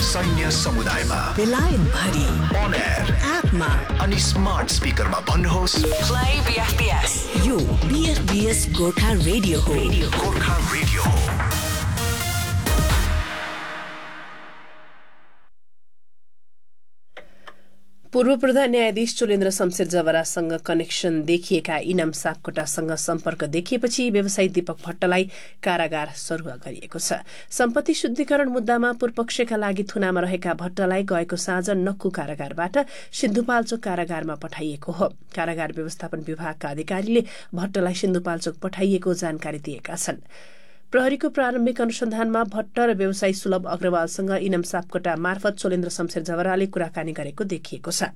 सैन्य समुदायमा, बेलायत भरि, on air, एपमा अनि स्मार्ट स्पिकरमा भन्नुहोस् Play BFBS. यो BFBS गोर्खा रेडियो हो। गोर्खा रेडियो हो। पूर्व प्रधान न्यायाधीश चोलेन्द्र शमशेर जवरासँग कनेक्सन देखिएका इनाम सापकोटासँग सम्पर्क देखिएपछि व्यवसायी दीपक भट्टलाई कारागार सरुवा गरिएको छ। सम्पत्ति शुद्धिकरण मुद्दामा पूर्वपक्षका लागि थुनामा रहेका भट्टलाई गएको साँझ नक्कु कारागारबाट सिन्धुपाल्चोक कारागारमा पठाइएको हो। कारागार व्यवस्थापन विभागका अधिकारीले भट्टलाई सिन्धुपाल्चोक पठाइएको जानकारी दिएका छन्। प्रहरीको प्रारम्भिक अनुसन्धानमा भट्ट र व्यवसायी सुलभ अग्रवालसँग इनाम सापकोटा मार्फत चोलेन्द्र शमशेर जवराले कुराकानी गरेको देखिएको छ।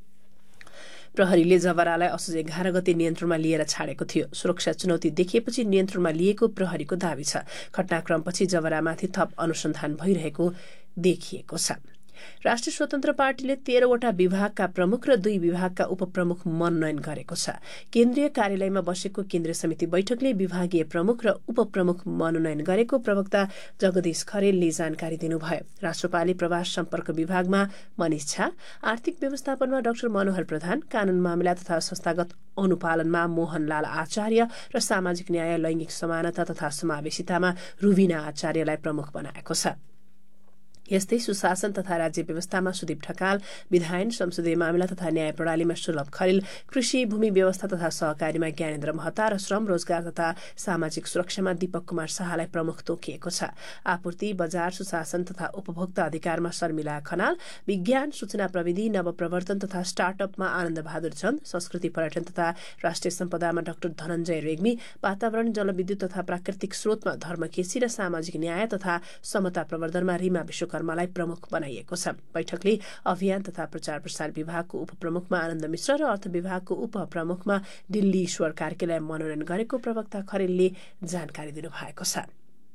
प्रहरीले जवरालाई असोज 11 गते नियन्त्रणमा लिएर छाडेको थियो। सुरक्षा चुनौती देखिएपछि नियन्त्रणमा लिएको प्रहरीको दावी छ। घटनाक्रमपछि जवरामाथि थप अनुसन्धान भइरहेको देखिएको छ। राष्ट्रिय स्वतन्त्र पार्टीले 13वटा विभागका प्रमुख र 2 विभागका उपप्रमुख मनोनयन गरेको छ। केन्द्रीय कार्यालयमा बसेको केन्द्रीय समिति बैठकले विभागीय प्रमुख र उपप्रमुख मनोनयन गरेको प्रवक्ता जगदीश खरेलले जानकारी दिनुभयो। राष्ट्रपालले प्रवास सम्पर्क विभागमा मनिष झा, आर्थिक व्यवस्थापनमा डाक्टर मनोहर प्रधान, कानून मामिला तथा संस्थागत अनुपालनमा मोहनलाल आचार्य र सामाजिक न्याय, लैंगिक समानता तथा समावेशितामा रुबिना आचार्यलाई प्रमुख बनाएको छ। यस्तै सुशासन तथा राज्य व्यवस्थामा सुदीप ढकाल, विधायन, संसदीय मामिला तथा न्याय प्रणालीमा सुलभ खरेल, कृषि, भूमि व्यवस्था तथा सहकारीमा ज्ञानेन्द्र महता र श्रम, रोजगार तथा सामाजिक सुरक्षामा दीपक कुमार शाहलाई प्रमुख तोकिएको छ। आपूर्ति, बजार, सुशासन तथा उपभोक्ता अधिकारमा शर्मिला खनाल, विज्ञान, सूचना प्रविधि, नवप्रवर्तन तथा स्टार्टअपमा आनन्द बहादुर चन्द, संस्कृति पर्यटन तथा राष्ट्रिय सम्पदामा डाक्टर धनञ्जय रेग्मी, वातावरण, जलविद्युत तथा प्राकृतिक स्रोतमा धर्म केसी र सामाजिक न्याय तथा समता प्रवर्धनमा रीमा विश्वकर्मालाई प्रमुख बनाइएको छ। बैठकले अभियान तथा प्रचार प्रसार विभागको उपप्रमुखमा आनन्द मिश्र र अर्थ विभागको उपप्रमुखमा दिल्ली ईश्वर कार्कीलाई मनोनयन गरेको प्रवक्ता खरेलले जानकारी दिनुभएको छ।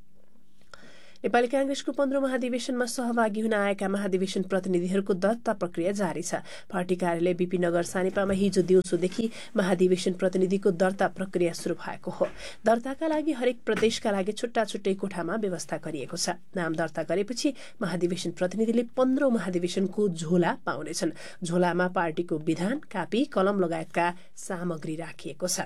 नेपाली कांग्रेसको 15औं महाधिवेशनमा सहभागी हुन आएका महाधिवेशन प्रतिनिधिहरूको दर्ता प्रक्रिया जारी छ। पार्टी कार्यालय बीपी नगर सानेपामा हिजो दिउँसोदेखि महाधिवेशन प्रतिनिधिको दर्ता प्रक्रिया शुरू भएको हो। दर्ताका लागि हरेक प्रदेशका लागि छुट्टा छुट्टै कोठामा व्यवस्था गरिएको छ। नाम दर्ता गरेपछि महाधिवेशन प्रतिनिधिले 15औं महाधिवेशनको झोला पाउनेछन्। झोलामा पार्टीको विधान, कापी, कलम लगायतका सामग्री राखिएको छ।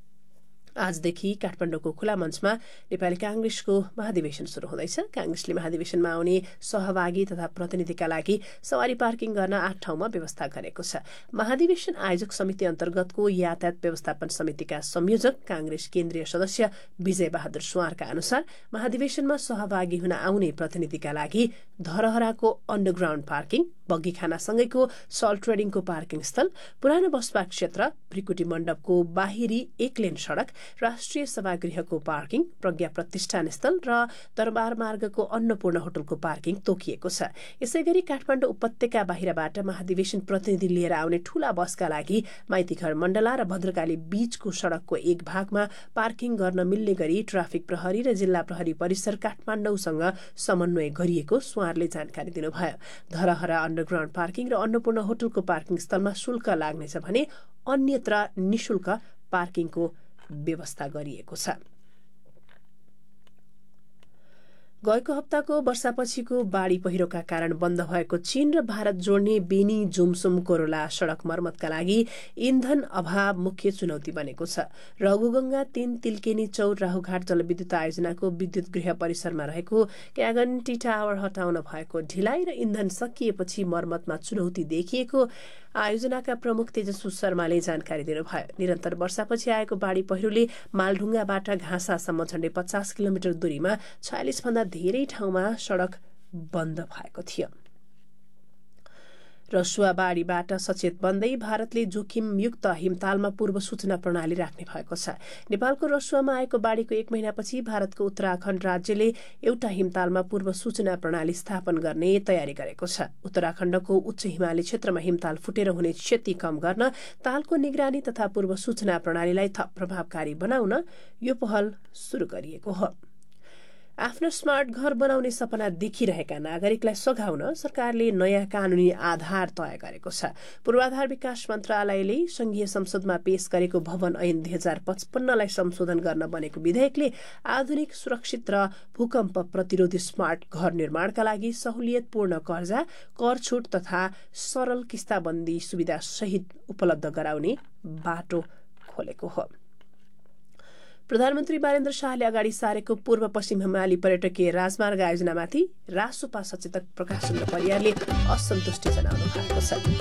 आजदेखि काठमाडौँको खुला मञ्चमा नेपाली कांग्रेसको महाधिवेशन शुरू हुँदैछ। कांग्रेसले महाधिवेशनमा आउने सहभागी तथा प्रतिनिधिका लागि सवारी पार्किङ गर्न 8 ठाउँमा व्यवस्था गरेको छ। महाधिवेशन आयोजक समिति अन्तर्गतको यातायात व्यवस्थापन समितिका संयोजक कांग्रेस केन्द्रीय सदस्य विजय बहादुर सुवारका अनुसार महाधिवेशनमा सहभागी हुन आउने प्रतिनिधिका लागि धरहराको अन्डरग्राउण्ड पार्किङ, बग्गीखानासँगैको सल ट्रेडिङको पार्किङ स्थल, पुरानो बसपा क्षेत्र, भ्रिकुटी मण्डपको बाहिरी 1 लेन सड़क, राष्ट्रिय सभागृहको पार्किङ, प्रज्ञा प्रतिष्ठान स्थल र दरबार मार्गको अन्नपूर्ण होटलको पार्किङ तोकिएको छ। यसैगरी काठमाडौँ उपत्यका बाहिरबाट महाधिवेशन प्रतिनिधि लिएर आउने ठूला बसका लागि माइतीघर मण्डला र भद्रकाली बीचको सड़कको एक भागमा पार्किङ गर्न मिल्ने गरी ट्राफिक प्रहरी र जिल्ला प्रहरी परिसर काठमाडौँसँग समन्वय गरिएको सुवारले जानकारी दिनुभयो। धरहरा अन्डरग्राउण्ड पार्किङ र अन्नपूर्ण होटलको पार्किङ स्थलमा शुल्क लाग्नेछ भने अन्यत्र निशुल्क पार्किङको व्यवस्था गरिएको छ। गएको हप्ताको वर्षापछिको बाढ़ी पहिरोका कारण बन्द भएको चीन र भारत जोड्ने बेनी जुमसुम कोरोला सड़क मर्मतका लागि इन्धन अभाव मुख्य चुनौती बनेको छ। रघुगंगा 3 तिल्केनी चौर राहुघाट जलविद्युत आयोजनाको विद्युत गृह परिसरमा रहेको क्यागन्टी टावर हटाउन भएको ढिलाइ र इन्धन सकिएपछि मर्मतमा चुनौती देखिएको आयोजनाका प्रमुख तेजस्वी शर्माले जानकारी दिनुभयो। निरन्तर वर्षापछि आएको बाढ़ी पहिरोले मालढुङ्गाबाट घाँसासम्म झण्डै 50 किलोमिटर दूरीमा 46 भन्दा धेरै ठाउँमा सड़क बन्द भएको थियो। रसुवा बाढ़ीबाट सचेत बन्दै भारतले जोखिमयुक्त हिमतालमा पूर्व सूचना प्रणाली राख्ने भएको छ। नेपालको रसुवामा आएको बाढ़ीको 1 महिनापछि भारतको उत्तराखण्ड राज्यले एउटा हिमतालमा पूर्व सूचना प्रणाली स्थापन गर्ने तयारी गरेको छ। उत्तराखण्डको उच्च हिमाली क्षेत्रमा हिमताल फुटेर हुने क्षति कम गर्न तालको निगरानी तथा पूर्व सूचना प्रणालीलाई थप प्रभावकारी बनाउन यो पहल शुरू गरिएको हो। आफ्नो स्मार्ट घर बनाउने सपना देखिरहेका नागरिकलाई सघाउन सरकारले नयाँ कानूनी आधार तय गरेको छ। पूर्वाधार विकास मन्त्रालयले संघीय संसदमा पेश गरेको भवन ऐन 2055लाई संशोधन गर्न बनेको विधेयकले आधुनिक, सुरक्षित र भूकम्प प्रतिरोधी स्मार्ट घर निर्माणका लागि सहुलियतपूर्ण कर्जा, कर छुट तथा सरल किस्ताबन्दी सुविधा सहित उपलब्ध गराउने बाटो खोलेको हो। प्रधानमन्त्री बारेन्द्र शाहले अगाडि सारेको पूर्व पश्चिम हिमाली पर्यटकीय राजमार्ग आयोजनामाथि रासोपा सचेतक प्रकाश चन्द्र परियारले असन्तुष्टि जनाउनु भएको छ।